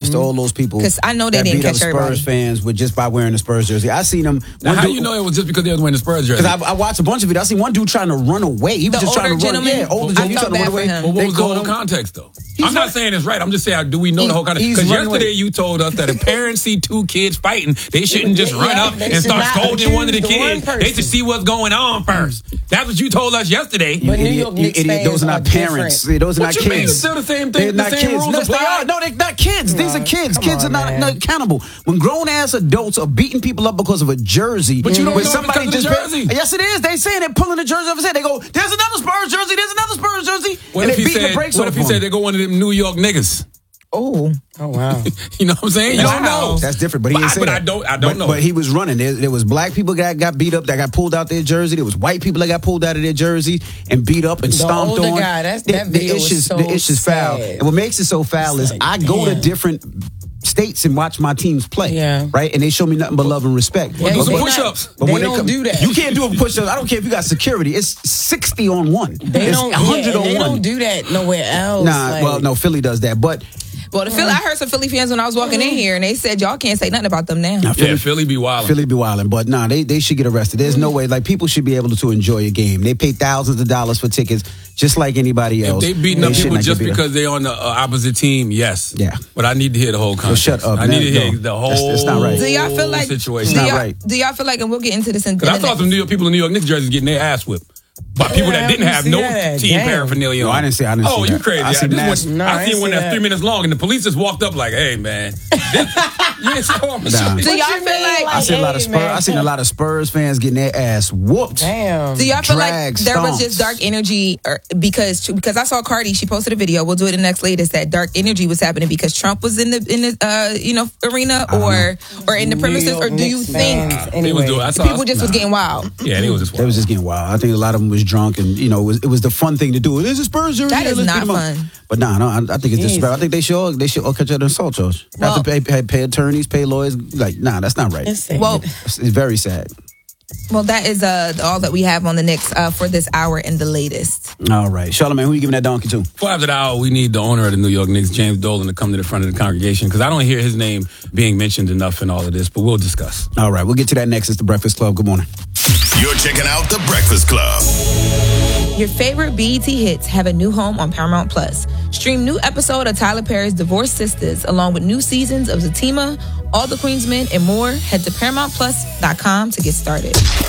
to all those people. Because I know they didn't catch Spurs everybody. fans with just by wearing the Spurs jersey. I seen them. Now, how you know it was just because they was wearing the Spurs jersey? Because I watched a bunch of it. I seen one dude trying to run away. He was just trying to run. Yeah, older gentleman trying to run away. Well, what was the whole context, though? I'm not saying it's right. I'm just saying, do we know the whole context? Because yesterday you told us that if parents see two kids fighting, they shouldn't just run up and start scolding one of the kids. They should see what's going on first. That's what you told us yesterday. But New York Knicks fans those are not parents. Those are not kids. What you mean? It's still the same thing. They're not kids. No, they are. No, they're not kids. These are kids. Kids are not accountable. When grown-ass adults are beating people up because of a jersey. But you don't know somebody because of the jersey. Yes, it is. They saying they're pulling the jersey off his head. They go, there's another Spurs jersey. There's another Spurs jersey. What and if they he beating said, the brakes what off if he said they go one of them New York niggas? Oh wow! You know what I'm saying? You don't know. That's different. But he didn't say that. I don't know. But he was running. There was black people that got beat up, that got pulled out their jersey. There was white people that got pulled out of their jersey and beat up and stomped on. The issue's foul. And what makes it so foul is I go to different states and watch my teams play, right? And they show me nothing but love and respect. Well, do some push-ups. But they when don't do that. You can't do a push-up. I don't care if you got security. It's 60 on one. It's 100 on one. They don't do that nowhere else. Nah, well, no, Philly does that, but. Well, I heard some Philly fans when I was walking in here, and they said y'all can't say nothing about them now. Philly be wilding. Philly be wilding, but nah, they should get arrested. There's no way. Like, people should be able to enjoy a game. They pay thousands of dollars for tickets, just like anybody else. If they beating up people just because they're on the opposite team, yes. Yeah. But I need to hear the whole context. So shut up. I need to hear the whole That's not right. Do y'all feel like situation. It's not right. Do y'all feel like, and we'll get into this in Because I saw some New York people in New York Knicks jerseys getting their ass whipped by people that didn't have no team paraphernalia on. No, I didn't see Oh, you crazy. I seen one that's 3 that. minutes long, and the police just walked up like, hey, man. Do y'all feel like I seen a lot of Spurs fans getting their ass whooped. Damn. Do y'all feel like there was stomps. just dark energy, because I saw Cardi, she posted a video. We'll do it in the next latest. That dark energy was happening because Trump was in the arena or in the premises, or do you think people just was getting wild? Yeah, they was just wild. They was just getting wild. I think a lot of them was drunk, and it was the fun thing to do. There's a Spurs jersey. That is not fun. But no, I think it's disrespectful. I think they should all catch an assault charge. Have to pay attorneys, pay lawyers. Like, nah, that's not right. It's very sad. Well, that is all that we have on the Knicks for this hour and the latest. All right. Charlamagne, who you giving that donkey to? Before after the hour, we need the owner of the New York Knicks, James Dolan, to come to the front of the congregation, because I don't hear his name being mentioned enough in all of this, but we'll discuss. All right. We'll get to that next. It's The Breakfast Club. Good morning. You're checking out The Breakfast Club. Your favorite BET hits have a new home on Paramount Plus. Stream new episode of Tyler Perry's Divorced Sisters, along with new seasons of Zatima, All the Queen's Men, and more. Head to ParamountPlus.com to get started.